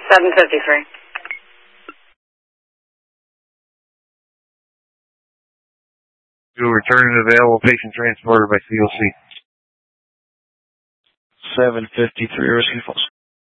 753. To return an available patient transported by COC. 753 Rescue Falls.